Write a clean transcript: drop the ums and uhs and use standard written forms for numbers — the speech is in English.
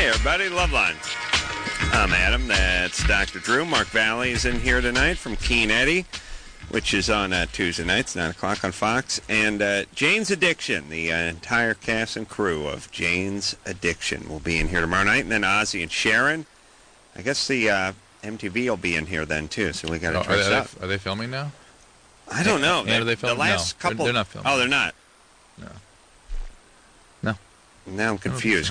everybody. Loveline. I'm Adam. That's Dr. Drew. Mark Valley is in here tonight from Keen Eddie, which is on Tuesday nights, 9 o'clock on Fox. And Jane's Addiction, the entire cast and crew of Jane's Addiction will be in here tomorrow night. And then Ozzy and Sharon. I guess the MTV will be in here then, too, so we got to dress up. Are they filming now? I don't know. Are they filming? The last couple... They're not filming. Oh, they're not? No. Now I'm confused.